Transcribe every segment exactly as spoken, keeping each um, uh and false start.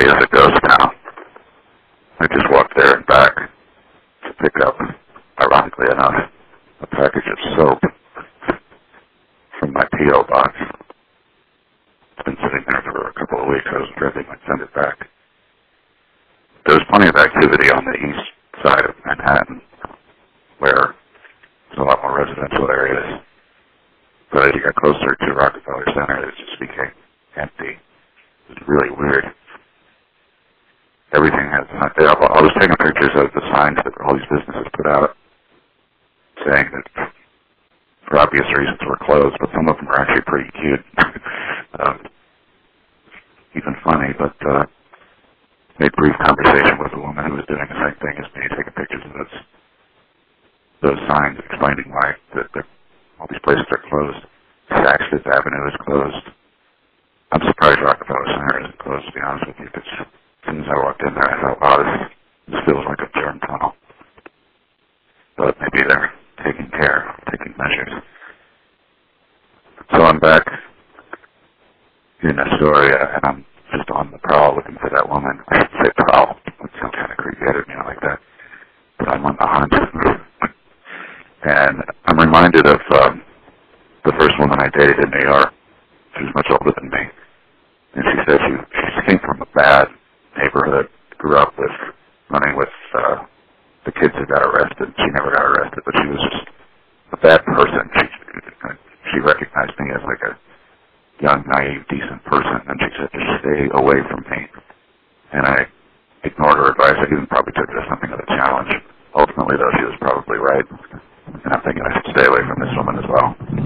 really is a ghost town. I just walked there and back to pick up, ironically enough, a package of soap from my P O box. It's been sitting there for a couple of weeks. I was dreading I'd send it back. There was plenty of activity on the east side of Manhattan, where there's a lot more residential areas. But as you got closer to Rockefeller Center, it just became empty. It was really weird. Everything has, I was taking pictures of the signs that all these businesses put out saying that for obvious reasons were closed, but some of them are actually pretty cute. um, even funny, but uh, made brief conversation with a woman who was doing the same thing as me, taking pictures of those, those signs explaining why that all these places are closed. Saks Fifth Avenue is closed. I'm surprised Rockefeller Center isn't closed, to be honest with you. It's, as soon as I walked in there, I thought, wow, this, this feels like a germ tunnel. But maybe they're taking care, taking measures. So I'm back in Astoria, and I'm just on the prowl looking for that woman. I should say prowl. It sounds kind of creepy. I didn't mean it like that. But I'm on the hunt. And I'm reminded of um, the first woman I dated in New York. She was much older than me. And she said she, she came from a bad neighborhood, grew up with, running with uh, the kids who got arrested. She never got arrested, but she was just a bad person. She, she recognized me as like a young, naive, decent person, and she said, just stay away from me. And I ignored her advice. I even probably took it as something of a challenge. Ultimately, though, she was probably right. And I'm thinking I should stay away from this woman as well.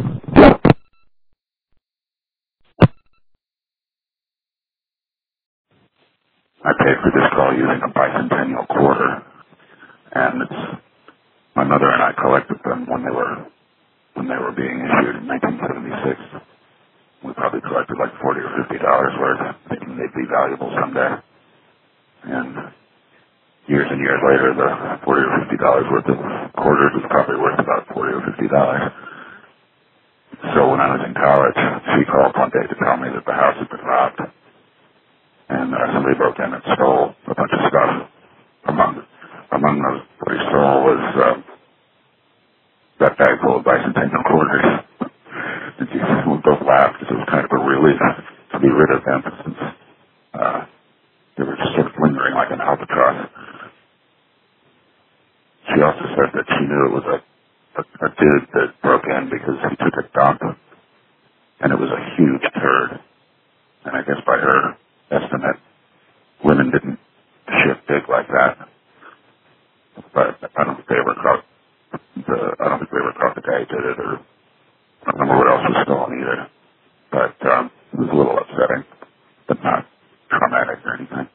I paid for this call using a bicentennial quarter, and it's, my mother and I collected them when they were when they were being issued in nineteen seventy-six. We probably collected like forty or fifty dollars worth, thinking they'd be valuable someday. And years and years later, the forty or fifty dollars worth of quarters was probably worth about forty or fifty dollars. So when I was in college, she called one day to tell me that the house had been robbed. And uh, somebody broke in and stole a bunch of stuff. Among among those, what he stole was uh, that bag full of bicentennial quarters. And she, we both laughed because it was kind of a relief to be rid of them, since uh, they were just sort of lingering like an albatross. She also said that she knew it was a, a, a dude that broke in because he took a dump, and it was a huge turd. And I guess by her estimate, women didn't shit big like that. But I don't think they ever caught the, I don't think they ever caught the guy who did it, or I don't remember what else was stolen either. But um, it was a little upsetting, but not traumatic or anything.